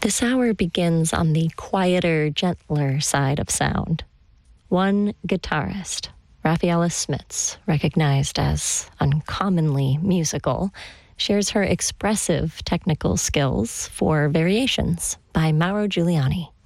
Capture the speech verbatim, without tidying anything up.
This hour begins on the quieter, gentler side of sound. One guitarist, Rafaela Smits, recognized as uncommonly musical, shares her expressive technical skills for Variations by Mauro Giuliani.